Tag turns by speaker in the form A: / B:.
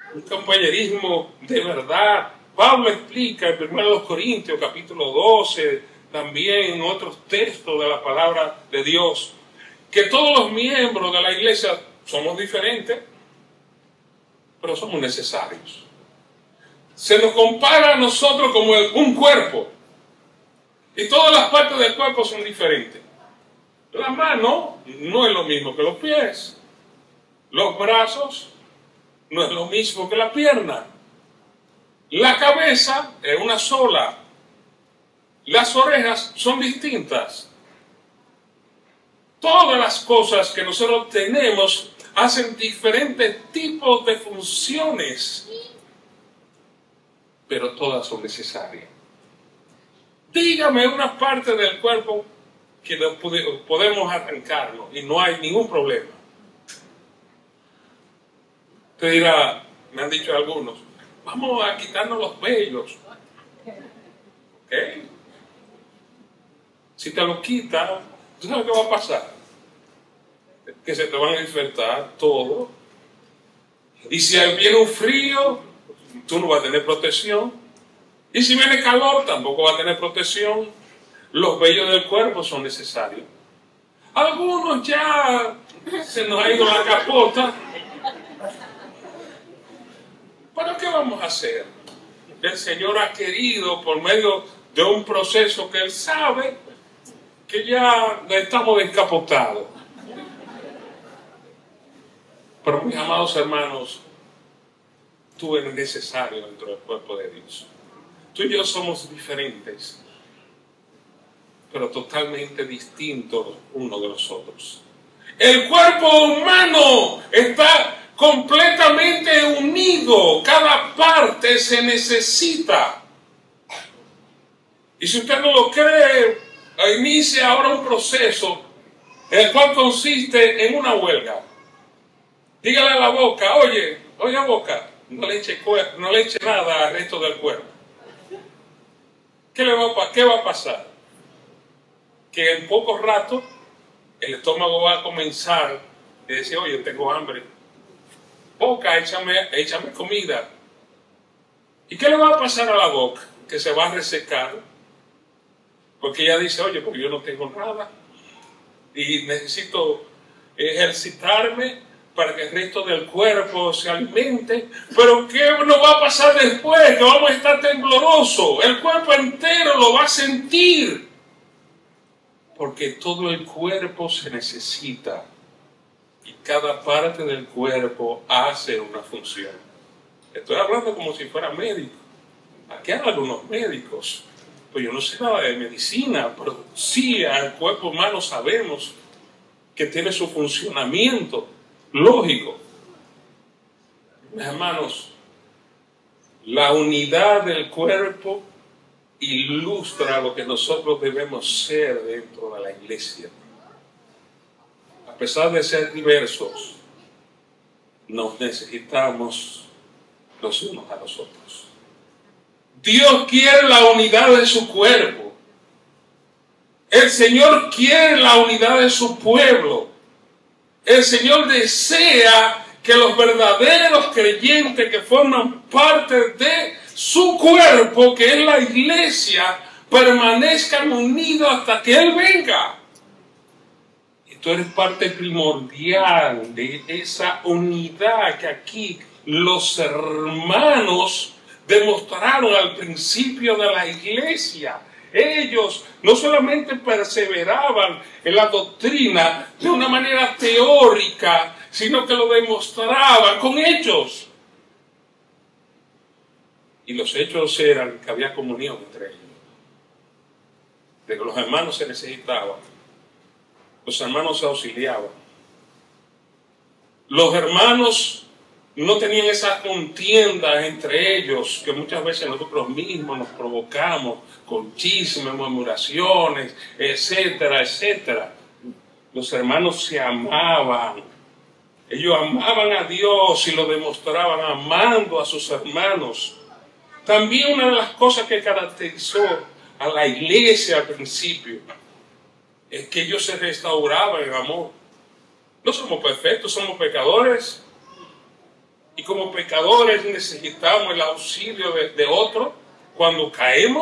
A: un compañerismo de verdad. Pablo explica en 1 Corintios capítulo 12, también en otros textos de la palabra de Dios, que todos los miembros de la iglesia somos diferentes, pero somos necesarios. Se nos compara a nosotros como un cuerpo, y todas las partes del cuerpo son diferentes. La mano no es lo mismo que los pies. Los brazos no es lo mismo que la pierna. La cabeza es una sola. Las orejas son distintas. Todas las cosas que nosotros tenemos hacen diferentes tipos de funciones, pero todas son necesarias. Dígame una parte del cuerpo que no podemos arrancarnos y no hay ningún problema. Usted dirá, me han dicho algunos, vamos a quitarnos los vellos. ¿Ok? Si te los quitas, ¿tú sabes qué va a pasar? Que se te van a infectar todo. Y si viene un frío, tú no vas a tener protección. Y si viene calor, tampoco vas a tener protección. Los vellos del cuerpo son necesarios. Algunos ya se nos ha ido la capota. ¿Pero qué vamos a hacer? El Señor ha querido, por medio de un proceso que Él sabe, que ya estamos descapotados. Pero mis amados hermanos, tú eres necesario dentro del cuerpo de Dios. Tú y yo somos diferentes, pero totalmente distintos unos de los otros. El cuerpo humano está completamente unido, cada parte se necesita. Y si usted no lo cree, inicia ahora un proceso, el cual consiste en una huelga. Dígale a la boca, oye boca, no le eche nada al resto del cuerpo. ¿Qué va a pasar? Que en poco rato el estómago va a comenzar a decir, oye, tengo hambre. Boca, échame comida. ¿Y qué le va a pasar a la boca? Que se va a resecar. Porque ella dice, oye, porque yo no tengo nada. Y necesito ejercitarme para que el resto del cuerpo se alimente. Pero ¿qué nos va a pasar después? Que vamos a estar temblorosos. El cuerpo entero lo va a sentir. Porque todo el cuerpo se necesita. Y cada parte del cuerpo hace una función. Estoy hablando como si fuera médico. Aquí hay algunos médicos. Pues yo no sé nada de medicina, pero sí al cuerpo humano sabemos que tiene su funcionamiento lógico. Mis hermanos, la unidad del cuerpo ilustra lo que nosotros debemos ser dentro de la iglesia. A pesar de ser diversos, nos necesitamos los unos a los otros. Dios quiere la unidad de su cuerpo. El Señor quiere la unidad de su pueblo. El Señor desea que los verdaderos creyentes que forman parte de su cuerpo, que es la iglesia, permanezcan unidos hasta que Él venga. Y tú eres parte primordial de esa unidad que aquí los hermanos demostraron al principio de la iglesia. Ellos no solamente perseveraban en la doctrina de una manera teórica, sino que lo demostraban con hechos. Y los hechos eran que había comunión entre ellos. De que los hermanos se necesitaban. Los hermanos se auxiliaban. Los hermanos no tenían esas contiendas entre ellos que muchas veces nosotros mismos nos provocamos con chismes, murmuraciones, etcétera, etcétera. Los hermanos se amaban. Ellos amaban a Dios y lo demostraban amando a sus hermanos. También una de las cosas que caracterizó a la iglesia al principio es que ellos se restauraban en amor. No somos perfectos, somos pecadores. Y como pecadores necesitamos el auxilio de otro cuando caemos.